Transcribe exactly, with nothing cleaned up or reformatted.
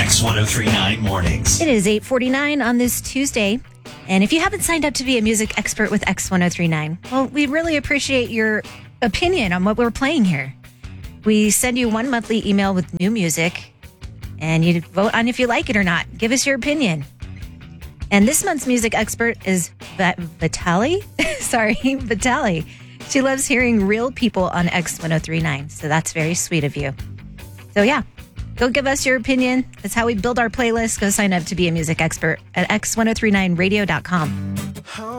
X ten thirty-nine Mornings. It is eight forty-nine on this Tuesday. And if you haven't signed up to be a music expert with X ten thirty-nine, well, we really appreciate your opinion on what we're playing here. We send you one monthly email with new music, and you vote on if you like it or not. Give us your opinion. And this month's music expert is Va- Vitali. Sorry, Vitali. She loves hearing real people on X ten thirty-nine, so that's very sweet of you. So yeah, go give us your opinion. That's how we build our playlist. Go sign up to be a music expert at X ten thirty-nine radio dot com.